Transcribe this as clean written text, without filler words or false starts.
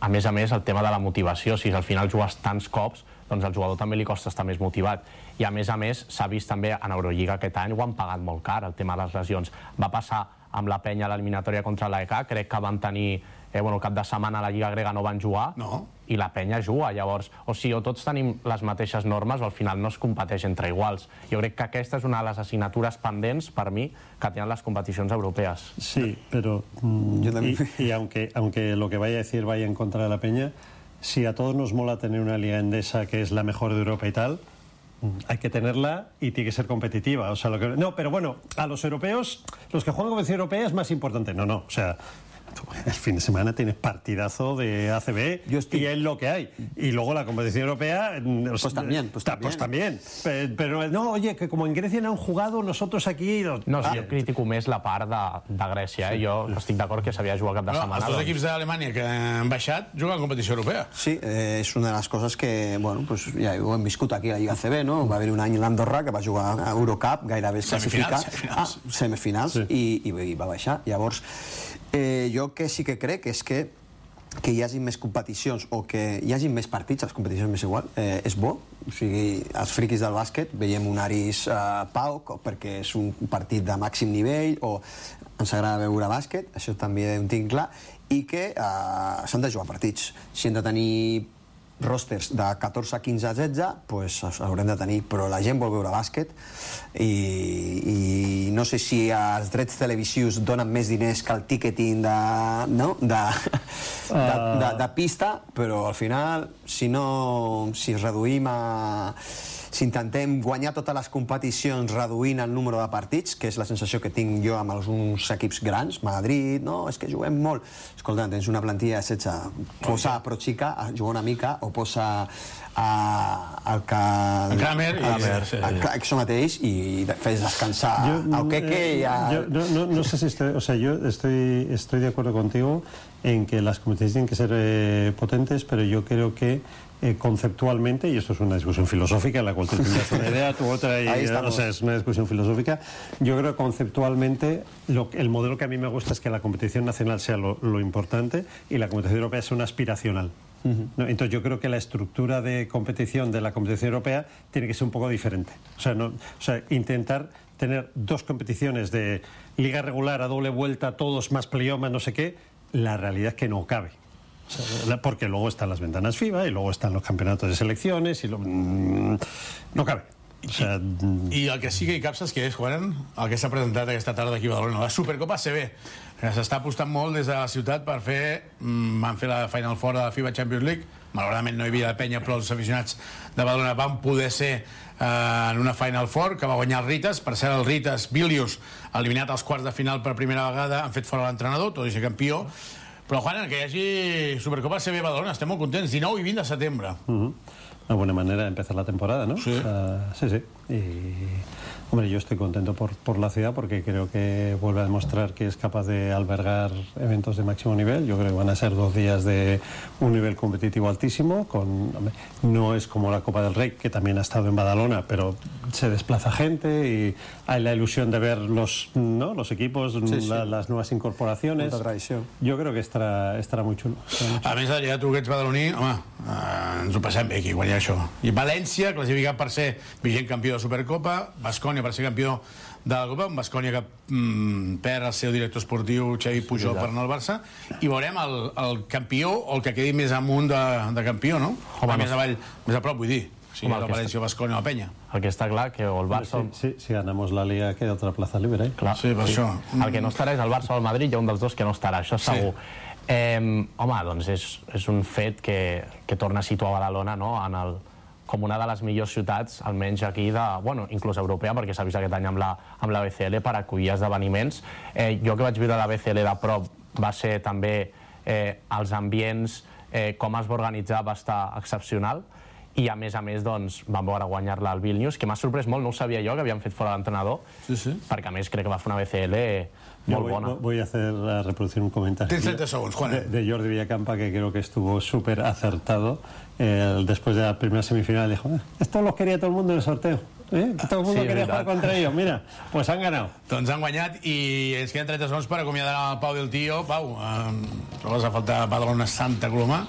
a més, el tema de la motivació. Si al final jugues tants cops, doncs al jugador també li costa estar més motivat. I a més, s'ha vist també en Eurolliga aquest any, ho han pagat molt car, el tema de les lesions. Va passar amb la Penya a l'eliminatòria contra l'AEK, crec que van tenir el cap de setmana a la Lliga Grega no van jugar, i la Penya juga. Llavors, o tots tenim les mateixes normes o al final no es competeix entre iguals. Jo crec que aquesta és una de les assignatures pendents per mi que tenen les competicions europees. Sí, pero y aunque lo que vaya a decir vaya en contra de la Peña, si a todos nos mola tener una liga endesa que es la mejor de Europa y tal, hay que tenerla y tiene que ser competitiva. O sea, no, pero bueno, a los europeos, los que juegan competición europea es más importante. No, o sea, el fin de semana tienes partidazo de ACB y es lo que hay. Y luego la competición europea... Pues también. Pero no, oye, que como en Grecia no han jugado, nosotros aquí... No, jo critico més la part de Grècia. Jo estic d'acord que s'havia de jugar cap de setmana. Els dos equips d'Alemanya que han baixat juguen en competició europea. Sí, és una de les coses que, bueno, pues ja ho hem viscut aquí a la Lliga ACB, no? Va haver un any l'Andorra que va jugar a Eurocup, gairebé classificat. Semifinals, i va baixar. Llavors, jo que sí que crec és que hi hagi més competicions o que hi hagi més partits, les competicions més igual, és bo. O sigui, els friquis del bàsquet veiem un Aris Pau perquè és un partit de màxim nivell o ens agrada veure bàsquet, això també ho tinc clar, i que s'han de jugar partits. Si hem de tenir rosters de 14, 15, 16, pues haurem de tenir, però la gent vol veure bàsquet i no sé si els drets televisius donen més diners que el ticketing de pista, però al final si reduïm si intentem guanyar totes les competicions reduint el número de partits, que és la sensació que tinc jo amb alguns equips grans, Madrid, no, és que juguem molt. Escolta, tens una plantilla de 16, posa a Prochica a jugar una mica o posa al Kramer, això mateix, i fes descansar al Keke i no sé si yo estoy de acuerdo contigo en que las competiciones tienen que ser potentes, pero yo creo que conceptualmente, y esto es una discusión filosófica en la cual tú tendrás una idea, tú otra, es una discusión filosófica. Yo creo que conceptualmente el modelo que a mí me gusta es que la competición nacional sea lo importante y la competición europea sea una aspiracional. ¿No? Entonces yo creo que la estructura de competición de la competición europea tiene que ser un poco diferente. O sea, intentar tener dos competiciones de liga regular a doble vuelta, todos más playoff, más no sé qué, la realidad es que no cabe. O sea, porque luego están las ventanas FIBA y luego están los campeonatos de selecciones y no cabe. O sea, I el que sí que hi cap, saps què és, Juan? El que s'ha presentat aquesta tarda aquí a Badalona, la Supercopa ACB, que s'està apostant molt des de la ciutat per van fer la Final Four de la FIBA Champions League, malauradament no hi havia penya, però els aficionats de Badalona van poder ser en una Final Four que va guanyar el Ritas. Per cert, el Ritas Vilnius, eliminat als quarts de final per primera vegada, han fet fora l'entrenador, tot i ser campió. Però, Juan, que hi hagi Supercopa ACB Badalona, estem molt contents, 19 i 20 de setembre. Una buena manera de empezar la temporada, ¿no? Sí. Sí. Y, hombre, yo estoy contento por la ciudad porque creo que vuelve a demostrar que es capaz de albergar eventos de máximo nivel. Yo creo que van a ser 2 días de un nivel competitivo altísimo. No es como la Copa del Rey, que también ha estado en Badalona, pero se desplaza gente y hay la ilusión de ver los equipos, las nuevas incorporaciones. Yo creo que estará muy chulo. A més, Adrià, tu que ets badaloní, home, ens ho passem bé aquí, guanyar això. I València, classificat per ser vigent campió de Supercopa, Baskonia per ser campió de la Copa, un Baskonia que perd el seu director esportiu Xavi Pujol per anar al Barça, i veurem el campió o el que quedi més amunt de campió, no? Més avall, més a prop, vull dir. Sí, la València, Baskonia o la Penya. El que està clar que o el Barça... Si ganamos la Liga queda otra plaza libre. Clar, sí, per això. El que no estarà és el Barça o el Madrid, hi ha un dels dos que no estarà, això segur. Home, doncs és un fet que torna a situar Badalona com una de les millors ciutats, almenys aquí, inclús europea, perquè s'ha vist aquest any amb la BCL per acollir esdeveniments. Jo que vaig viure la BCL de prop va ser també els ambients, com es va organitzar, va estar excepcional, i a més doncs, vam veure guanyar-la al Vilnius, que m'ha sorprès molt, no ho sabia jo, que havien fet fora l'entrenador, perquè a més crec que va fer una BCL molt bona. Voy a reproducir un comentario. Tienes 30 segundos, Juan. De Jordi Villacampa, que creo que estuvo súper acertado. Después de la primera semifinal dijo, esto lo quería todo el mundo en el sorteo. Todo el mundo quería jugar contra ellos. Mira, pues han ganado. Doncs han guanyat i ens queden 30 segons per acomiadar el Pau del Tío. Pau, trobes a faltar Badalona Santa Coloma?